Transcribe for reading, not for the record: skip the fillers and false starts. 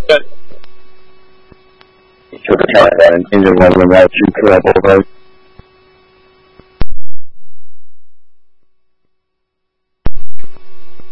就看看今日我们来去课后边